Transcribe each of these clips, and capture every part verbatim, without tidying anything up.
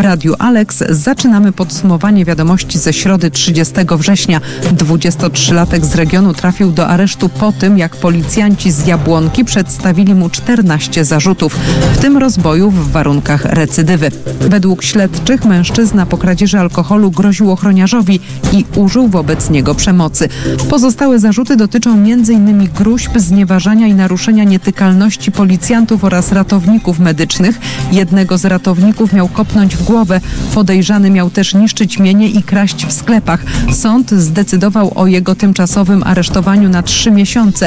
Radiu Alex zaczynamy podsumowanie wiadomości ze środy trzydziestego września. dwudziestotrzylatek z regionu trafił do aresztu po tym, jak policjanci z Jabłonki przedstawili mu czternaście zarzutów, w tym rozboju w warunkach recydywy. Według śledczych mężczyzna po kradzieży alkoholu groził ochroniarzowi i użył wobec niego przemocy. Pozostałe zarzuty dotyczą między innymi gróźb, znieważania i naruszenia nietykalności policjantów oraz ratowników medycznych. Jednego z ratowników miał kopnąć w głowę. Podejrzany miał też niszczyć mienie i kraść w sklepach. Sąd zdecydował o jego tymczasowym aresztowaniu na trzy miesiące.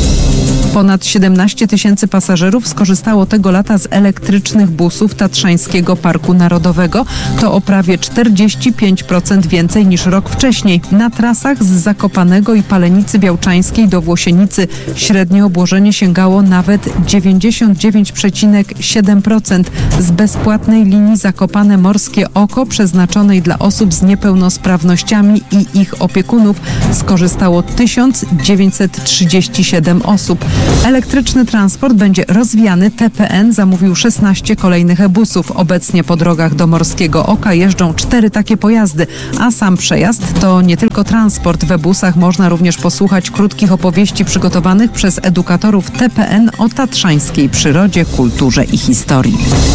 Ponad siedemnaście tysięcy pasażerów skorzystało tego lata z elektrycznych busów Tatrzańskiego Parku Narodowego. To o prawie czterdzieści pięć procent więcej niż rok wcześniej. Na trasach z Zakopanego i Palenicy Białczańskiej do Włosienicy średnie obłożenie sięgało nawet dziewięćdziesiąt dziewięć przecinek siedem procent. Z bezpłatnej linii Zakopane Morskie Oko przeznaczonej dla osób z niepełnosprawnościami i ich opiekunów skorzystało tysiąc dziewięćset trzydzieści siedem osób. Elektryczny transport będzie rozwijany. T P N zamówił szesnaście kolejnych e-busów. Obecnie po drogach do Morskiego Oka jeżdżą cztery takie pojazdy, a sam przejazd to nie tylko transport. W e-busach można również posłuchać krótkich opowieści przygotowanych przez edukatorów T P N o tatrzańskiej przyrodzie, kulturze i historii.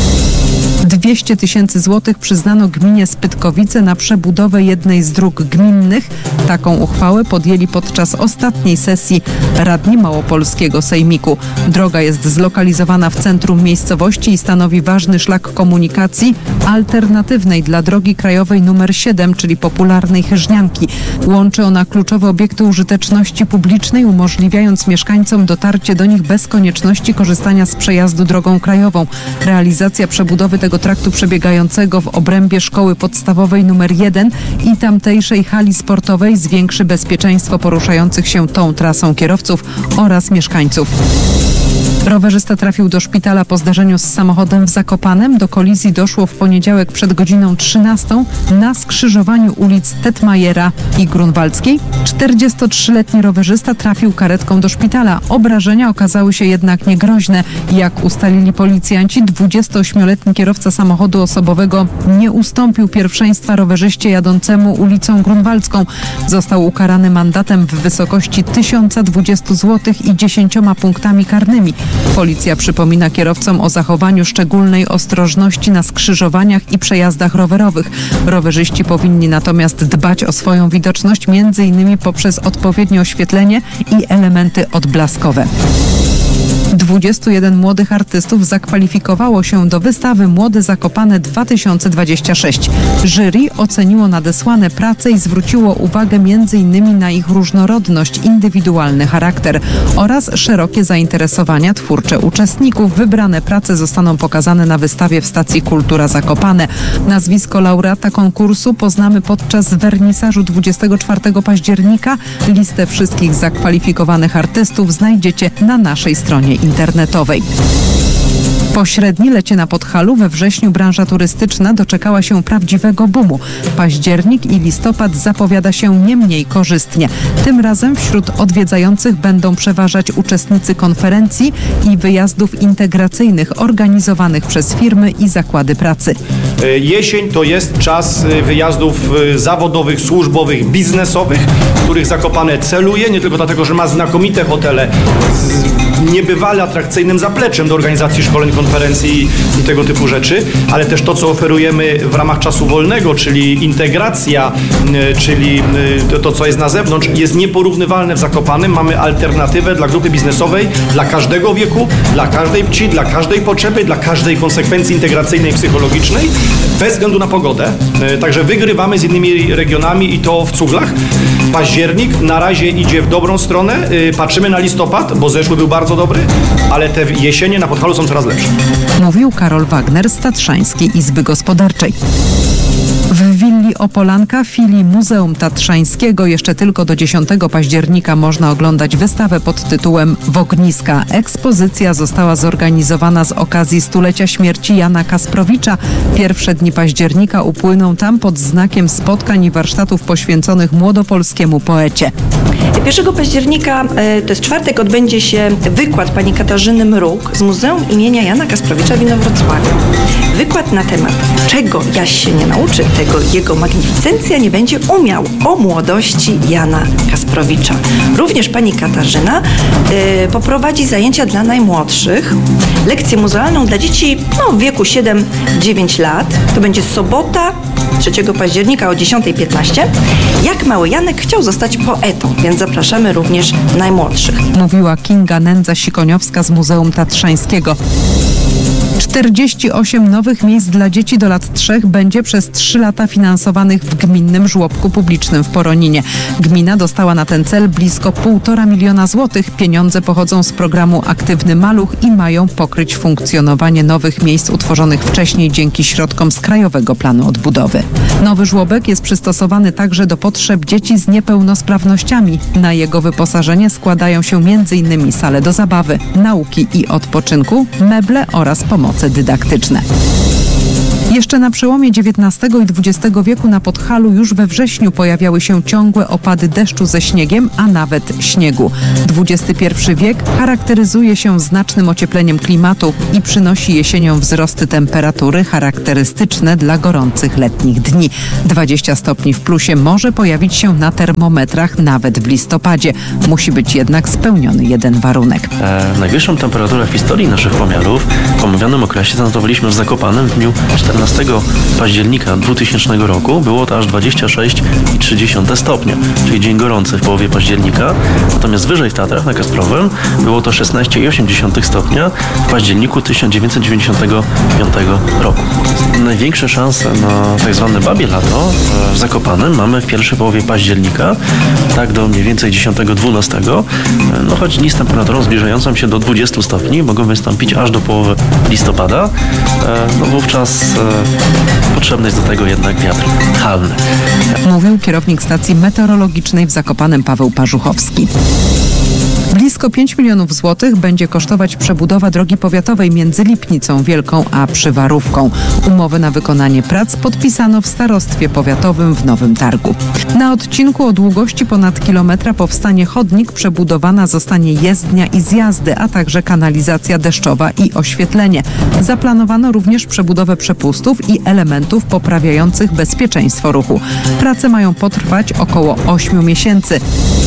dwieście tysięcy złotych przyznano gminie Spytkowice na przebudowę jednej z dróg gminnych. Taką uchwałę podjęli podczas ostatniej sesji radni Małopolskiego Sejmiku. Droga jest zlokalizowana w centrum miejscowości i stanowi ważny szlak komunikacji alternatywnej dla drogi krajowej numer siedem, czyli popularnej Chyżnianki. Łączy ona kluczowe obiekty użyteczności publicznej, umożliwiając mieszkańcom dotarcie do nich bez konieczności korzystania z przejazdu drogą krajową. Realizacja przebudowy tego traktu przebiegającego w obrębie szkoły podstawowej numer jeden i tamtejszej hali sportowej zwiększy bezpieczeństwo poruszających się tą trasą kierowców oraz mieszkańców. Rowerzysta trafił do szpitala po zdarzeniu z samochodem w Zakopanem. Do kolizji doszło w poniedziałek przed godziną trzynastą na skrzyżowaniu ulic Tetmajera i Grunwaldzkiej. czterdziestotrzyletni rowerzysta trafił karetką do szpitala. Obrażenia okazały się jednak niegroźne. Jak ustalili policjanci, dwudziestoośmioletni kierowca samochodu osobowego nie ustąpił pierwszeństwa rowerzyście jadącemu ulicą Grunwaldzką. Został ukarany mandatem w wysokości tysiąc dwadzieścia złotych i dziesięcioma punktami karnymi. Policja przypomina kierowcom o zachowaniu szczególnej ostrożności na skrzyżowaniach i przejazdach rowerowych. Rowerzyści powinni natomiast dbać o swoją widoczność, między innymi poprzez odpowiednie oświetlenie i elementy odblaskowe. dwudziestu jeden młodych artystów zakwalifikowało się do wystawy Młode Zakopane dwa tysiące dwadzieścia sześć. Jury oceniło nadesłane prace i zwróciło uwagę między innymi na ich różnorodność, indywidualny charakter oraz szerokie zainteresowania twórcze uczestników. Wybrane prace zostaną pokazane na wystawie w stacji Kultura Zakopane. Nazwisko laureata konkursu poznamy podczas wernisażu dwudziestego czwartego października. Listę wszystkich zakwalifikowanych artystów znajdziecie na naszej stronie internetowej. Po średni lecie na Podhalu we wrześniu branża turystyczna doczekała się prawdziwego boomu. Październik i listopad zapowiada się nie mniej korzystnie. Tym razem wśród odwiedzających będą przeważać uczestnicy konferencji i wyjazdów integracyjnych organizowanych przez firmy i zakłady pracy. Jesień to jest czas wyjazdów zawodowych, służbowych, biznesowych, w których Zakopane celuje, nie tylko dlatego, że ma znakomite hotele z niebywale atrakcyjnym zapleczem do organizacji szkoleń, konferencji i tego typu rzeczy, ale też to, co oferujemy w ramach czasu wolnego, czyli integracja, czyli to, co jest na zewnątrz, jest nieporównywalne w Zakopanem. Mamy alternatywę dla grupy biznesowej, dla każdego wieku, dla każdej płci, dla każdej potrzeby, dla każdej konsekwencji integracyjnej, psychologicznej, bez względu na pogodę. Także wygrywamy z innymi regionami i to w cuglach. Październik na razie idzie w dobrą stronę. Patrzymy na listopad, bo zeszły był bardzo dobry, ale te jesienie na Podhalu są coraz lepsze. Mówił Karol Wagner z Tatrzańskiej Izby Gospodarczej. W willi Opolanka, filii Muzeum Tatrzańskiego, jeszcze tylko do dziesiątego października można oglądać wystawę pod tytułem Wogniska. Ekspozycja została zorganizowana z okazji stulecia śmierci Jana Kasprowicza. Pierwsze dni października upłyną tam pod znakiem spotkań i warsztatów poświęconych młodopolskiemu poecie. pierwszego października, to jest czwartek, odbędzie się wykład pani Katarzyny Mruk z Muzeum imienia Jana Kasprowicza w Inowrocławiu. Wykład temat na temat, czego Jaś się nie nauczy, tego jego magnificencja nie będzie umiał, o młodości Jana Kasprowicza. Również pani Katarzyna yy, poprowadzi zajęcia dla najmłodszych, lekcję muzealną dla dzieci no, w wieku siedem dziewięć lat. To będzie sobota, trzeciego października o dziesiąta piętnaście. Jak mały Janek chciał zostać poetą, więc zapraszamy również najmłodszych. Mówiła Kinga Nędza-Sikoniowska z Muzeum Tatrzańskiego. czterdzieści osiem nowych miejsc dla dzieci do lat trzech będzie przez trzy lata finansowanych w gminnym żłobku publicznym w Poroninie. Gmina dostała na ten cel blisko półtora miliona złotych. Pieniądze pochodzą z programu Aktywny Maluch i mają pokryć funkcjonowanie nowych miejsc utworzonych wcześniej dzięki środkom z Krajowego Planu Odbudowy. Nowy żłobek jest przystosowany także do potrzeb dzieci z niepełnosprawnościami. Na jego wyposażenie składają się między innymi sale do zabawy, nauki i odpoczynku, meble oraz pomoce dydaktyczne. Jeszcze na przełomie dziewiętnastego i dwudziestego wieku na Podhalu już we wrześniu pojawiały się ciągłe opady deszczu ze śniegiem, a nawet śniegu. dwudziesty pierwszy wiek charakteryzuje się znacznym ociepleniem klimatu i przynosi jesienią wzrosty temperatury charakterystyczne dla gorących letnich dni. dwadzieścia stopni w plusie może pojawić się na termometrach nawet w listopadzie. Musi być jednak spełniony jeden warunek. E, najwyższą temperaturę w historii naszych pomiarów w omówionym okresie zanotowaliśmy w Zakopanem w dniu czternastego października dwutysięcznego roku. Było to aż dwadzieścia sześć przecinek trzy stopnia, czyli dzień gorący w połowie października. Natomiast wyżej w Tatrach na Kasprowym było to szesnaście przecinek osiem stopnia w październiku tysiąc dziewięćset dziewięćdziesiątego piątego roku. Największe szanse na tak zwane babie lato w Zakopanem mamy w pierwszej połowie października, tak do mniej więcej dziesiątego dwunastego. No choć dni z temperaturą zbliżającą się do dwudziestu stopni mogą wystąpić aż do połowy listopada. No wówczas potrzebny jest do tego jednak wiatr halny. Mówił kierownik stacji meteorologicznej w Zakopanem Paweł Parzuchowski. Blisko pięć milionów złotych będzie kosztować przebudowa drogi powiatowej między Lipnicą Wielką a Przywarówką. Umowy na wykonanie prac podpisano w starostwie powiatowym w Nowym Targu. Na odcinku o długości ponad kilometra powstanie chodnik, przebudowana zostanie jezdnia i zjazdy, a także kanalizacja deszczowa i oświetlenie. Zaplanowano również przebudowę przepustów i elementów poprawiających bezpieczeństwo ruchu. Prace mają potrwać około ośmiu miesięcy.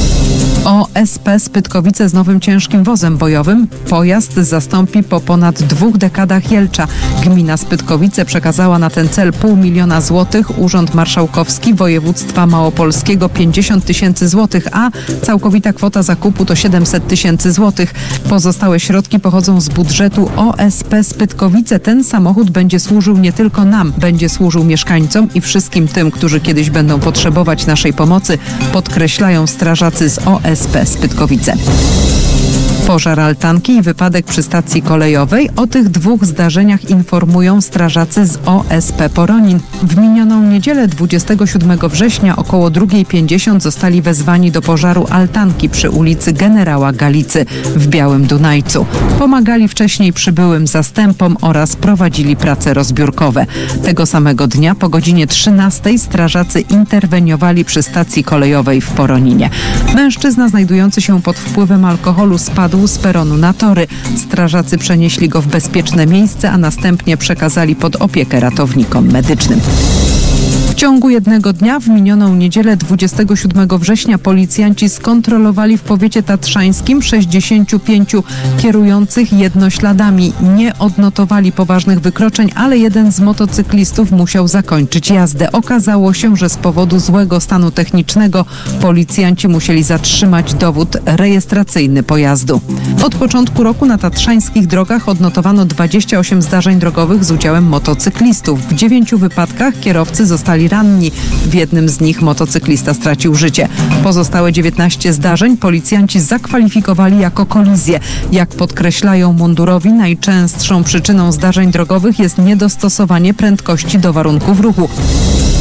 O S P Spytkowice z nowym ciężkim wozem bojowym. Pojazd zastąpi po ponad dwóch dekadach Jelcza. Gmina Spytkowice przekazała na ten cel pół miliona złotych, Urząd Marszałkowski Województwa Małopolskiego pięćdziesiąt tysięcy złotych, a całkowita kwota zakupu to siedemset tysięcy złotych. Pozostałe środki pochodzą z budżetu O S P Spytkowice. Ten samochód będzie służył nie tylko nam, będzie służył mieszkańcom i wszystkim tym, którzy kiedyś będą potrzebować naszej pomocy, podkreślają strażacy z O S P Spytkowice. Pożar altanki i wypadek przy stacji kolejowej. O tych dwóch zdarzeniach informują strażacy z O S P Poronin. W minioną niedzielę dwudziestego siódmego września około drugiej pięćdziesiąt zostali wezwani do pożaru altanki przy ulicy Generała Galicy w Białym Dunajcu. Pomagali wcześniej przybyłym zastępom oraz prowadzili prace rozbiórkowe. Tego samego dnia po godzinie trzynastej strażacy interweniowali przy stacji kolejowej w Poroninie. Mężczyzna znajdujący się pod wpływem alkoholu spadł z peronu na tory. Strażacy przenieśli go w bezpieczne miejsce, a następnie przekazali pod opiekę ratownikom medycznym. W ciągu jednego dnia w minioną niedzielę dwudziestego siódmego września policjanci skontrolowali w powiecie tatrzańskim sześćdziesięciu pięciu kierujących jednośladami. Nie odnotowali poważnych wykroczeń, ale jeden z motocyklistów musiał zakończyć jazdę. Okazało się, że z powodu złego stanu technicznego policjanci musieli zatrzymać dowód rejestracyjny pojazdu. Od początku roku na tatrzańskich drogach odnotowano dwadzieścia osiem zdarzeń drogowych z udziałem motocyklistów. W dziewięciu wypadkach kierowcy zostali ranni. W jednym z nich motocyklista stracił życie. Pozostałe dziewiętnaście zdarzeń policjanci zakwalifikowali jako kolizje. Jak podkreślają mundurowi, najczęstszą przyczyną zdarzeń drogowych jest niedostosowanie prędkości do warunków ruchu.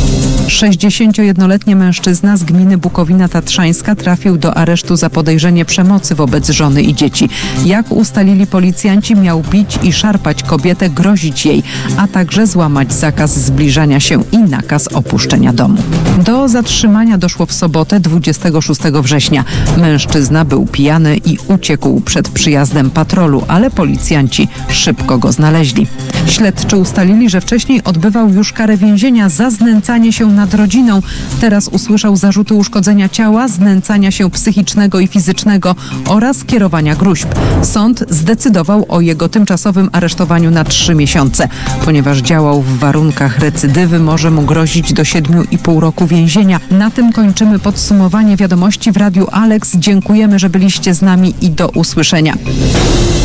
sześćdziesięciojednoletni mężczyzna z gminy Bukowina Tatrzańska trafił do aresztu za podejrzenie przemocy wobec żony i dzieci. Jak ustalili policjanci, miał bić i szarpać kobietę, grozić jej, a także złamać zakaz zbliżania się i nakaz opuszczenia domu. Do zatrzymania doszło w sobotę dwudziestego szóstego września. Mężczyzna był pijany i uciekł przed przyjazdem patrolu, ale policjanci szybko go znaleźli. Śledczy ustalili, że wcześniej odbywał już karę więzienia za znęcanie się nad rodziną. Teraz usłyszał zarzuty uszkodzenia ciała, znęcania się psychicznego i fizycznego oraz kierowania gróźb. Sąd zdecydował o jego tymczasowym aresztowaniu na trzy miesiące. Ponieważ działał w warunkach recydywy, może mu grozić do siedmiu i pół roku więzienia. Na tym kończymy podsumowanie wiadomości w Radiu Alex. Dziękujemy, że byliście z nami i do usłyszenia.